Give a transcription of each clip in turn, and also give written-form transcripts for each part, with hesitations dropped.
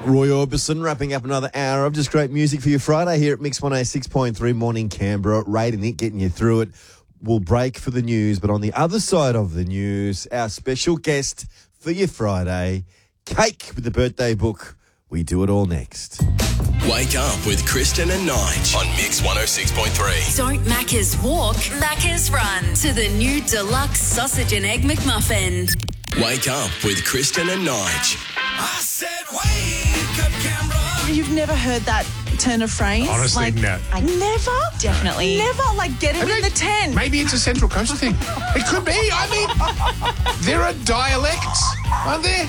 Roy Orbison wrapping up another hour of just great music for your Friday here at Mix 106.3 Morning Canberra. Rating it, getting you through it. We'll break for the news, but on the other side of the news, our special guest for your Friday, Cake with the Birthday Book. We do it all next. Wake up with Kristen and Nige on Mix 106.3. Don't Macca's walk, Macca's run to the new deluxe sausage and egg McMuffin. Wake up with Kristen and Nige. I said wake up, Canberra. You've never heard that turn of phrase? Honestly, no. I never? Definitely. Never, get him in the tent. Maybe it's a Central Coast thing. It could be. I mean, there are dialects, aren't there?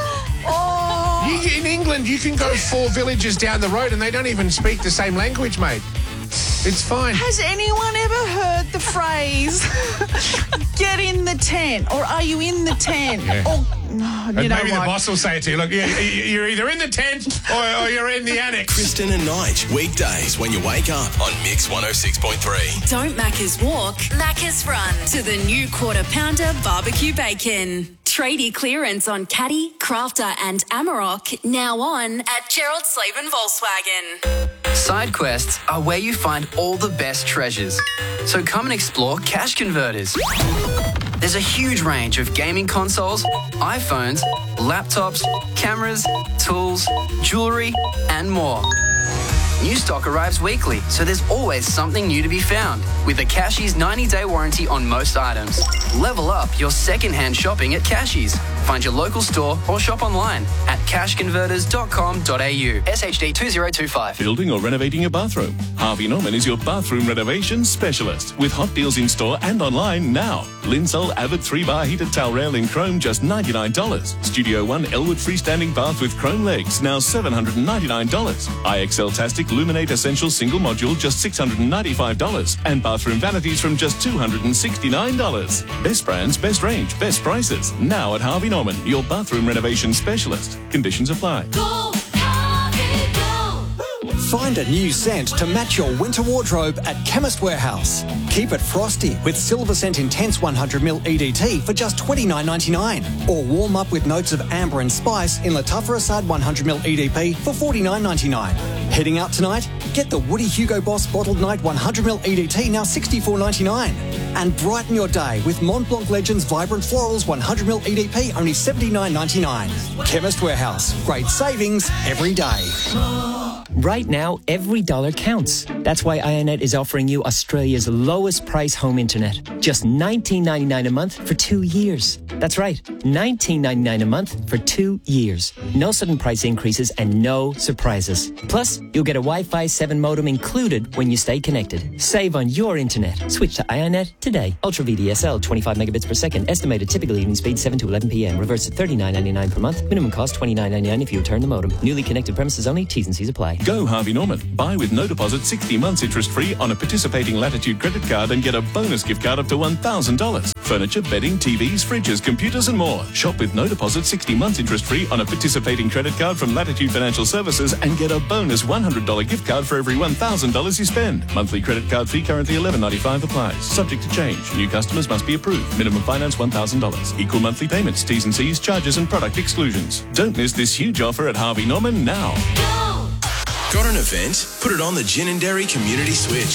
In England, you can go 4 villages down the road and they don't even speak the same language, mate. It's fine. Has anyone ever heard the phrase, get in the tent, or are you in the tent? Yeah. Or, no, you know maybe what? the boss will say it to you, look, you're either in the tent or you're in the annex. Kristen and Nige, weekdays when you wake up on Mix 106.3. Don't Macca's walk, Macca's run to the new Quarter Pounder barbecue bacon. Tradie clearance on Caddy, Crafter and Amarok now on at Gerald Slavin Volkswagen. Side quests are where you find all the best treasures. So come and explore Cash Converters. There's a huge range of gaming consoles, iPhones, laptops, cameras, tools, jewellery and more. New stock arrives weekly, so there's always something new to be found. With a Cashies 90-day warranty on most items. Level up your second-hand shopping at Cashies. Find your local store or shop online at cashconverters.com.au. SHD 2025. Building or renovating your bathroom? Harvey Norman is your bathroom renovation specialist with hot deals in store and online now. Linsol Avid 3-bar heated towel rail in chrome just $99. Studio One Elwood freestanding bath with chrome legs now $799. IXL Tastic Luminate Essential single module just $695. And bathroom vanities from just $269. Best brands, best range, best prices. Now at Harvey Norman, your bathroom renovation specialist. Conditions apply. Find a new scent to match your winter wardrobe at Chemist Warehouse. Keep it frosty with Silver Scent Intense 100ml EDT for just $29.99. Or warm up with notes of amber and spice in Latafra Assad 100ml EDP for $49.99. Heading out tonight? Get the Woody Hugo Boss Bottled Night 100ml EDT now $64.99. And brighten your day with Mont Blanc Legends Vibrant Florals 100ml EDP only $79.99. Chemist Warehouse. Great savings every day. Right now, every dollar counts. That's why IONET is offering you Australia's lowest price home internet. Just $19.99 a month for 2 years. That's right, $19.99 a month for 2 years. No sudden price increases and no surprises. Plus, you'll get a Wi-Fi 7 modem included when you stay connected. Save on your internet. Switch to IONET today. Ultra VDSL, 25 megabits per second. Estimated typical evening speed 7 to 11 p.m. Reverse at $39.99 per month. Minimum cost $29.99 if you return the modem. Newly connected premises only. T's and C's apply. Go Harvey Norman. Buy with no deposit 60 months interest-free on a participating Latitude credit card and get a bonus gift card up to $1,000. Furniture, bedding, TVs, fridges, computers and more. Shop with no deposit 60 months interest-free on a participating credit card from Latitude Financial Services and get a bonus $100 gift card for every $1,000 you spend. Monthly credit card fee currently $11.95 applies. Subject to change. New customers must be approved. Minimum finance $1,000. Equal monthly payments. T's and C's, charges and product exclusions. Don't miss this huge offer at Harvey Norman now. Got an event? Put it on the Gin and Dairy Community Switch.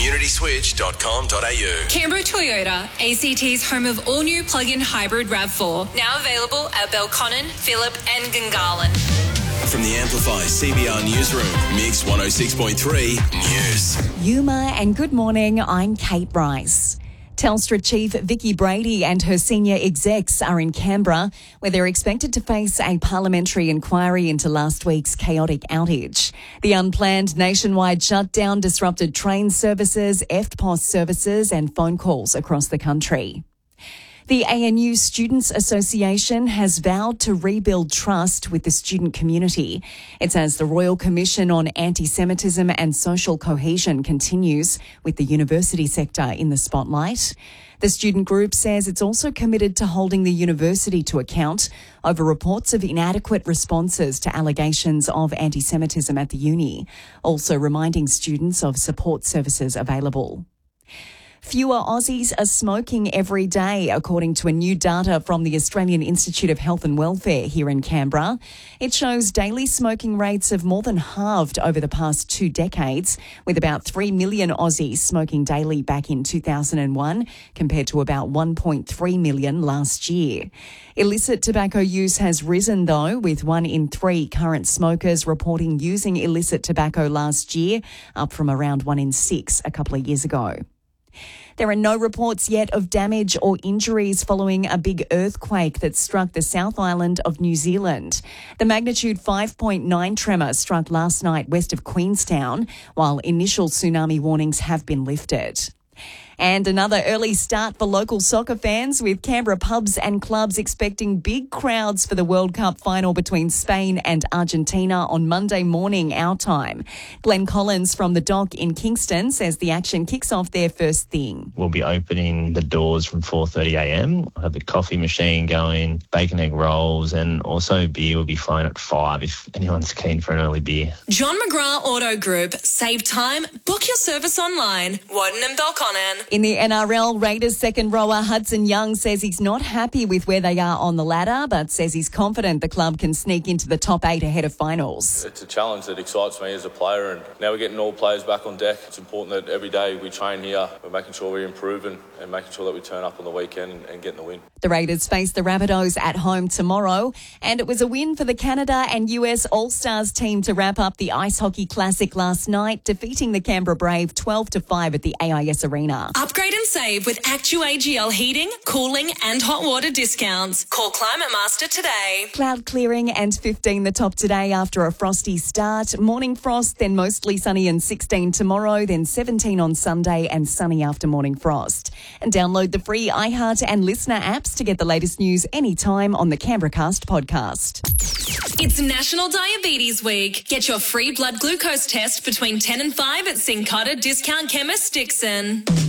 communityswitch.com.au. Canberra Toyota, ACT's home of all-new plug-in hybrid RAV4. Now available at Belconnen, Phillip and Gungahlin. From the Amplify CBR Newsroom, Mix 106.3 News. Yuma and good morning, I'm Kate Bryce. Telstra Chief Vicky Brady and her senior execs are in Canberra, where they're expected to face a parliamentary inquiry into last week's chaotic outage. The unplanned nationwide shutdown disrupted train services, EFTPOS services and phone calls across the country. The ANU Students Association has vowed to rebuild trust with the student community. It says the Royal Commission on Anti-Semitism and Social Cohesion continues, with the university sector in the spotlight. The student group says it's also committed to holding the university to account over reports of inadequate responses to allegations of anti-Semitism at the uni, also reminding students of support services available. Fewer Aussies are smoking every day, according to a new data from the Australian Institute of Health and Welfare here in Canberra. It shows daily smoking rates have more than halved over the past 2 decades, with about 3 million Aussies smoking daily back in 2001, compared to about 1.3 million last year. Illicit tobacco use has risen, though, with 1 in 3 current smokers reporting using illicit tobacco last year, up from around 1 in 6 a couple of years ago. There are no reports yet of damage or injuries following a big earthquake that struck the South Island of New Zealand. The magnitude 5.9 tremor struck last night west of Queenstown, while initial tsunami warnings have been lifted. And another early start for local soccer fans, with Canberra pubs and clubs expecting big crowds for the World Cup final between Spain and Argentina on Monday morning our time. Glenn Collins from the Dock in Kingston says the action kicks off there first thing. We'll be opening the doors from 4:30am. I'll have the coffee machine going, bacon egg rolls, and also beer will be fine at 5 if anyone's keen for an early beer. John McGrath Auto Group. Save time. Book your service online. Woden and Belconnen. In the NRL, Raiders second rower Hudson Young says he's not happy with where they are on the ladder, but says he's confident the club can sneak into the top 8 ahead of finals. It's a challenge that excites me as a player, and now we're getting all players back on deck. It's important that every day we train here, we're making sure we're improving and making sure that we turn up on the weekend and getting the win. The Raiders face the Rabbitohs at home tomorrow, and it was a win for the Canada and US All-Stars team to wrap up the Ice Hockey Classic last night, defeating the Canberra Brave 12-5 at the AIS Arena. Upgrade and save with ActuAGL heating, cooling and hot water discounts. Call Climate Master today. Cloud clearing and 15 the top today after a frosty start. Morning frost, then mostly sunny and 16 tomorrow, then 17 on Sunday and sunny after morning frost. And download the free iHeart and Listener apps to get the latest news anytime on the CanberraCast podcast. It's National Diabetes Week. Get your free blood glucose test between 10 and 5 at Syncada Discount Chemist Dixon.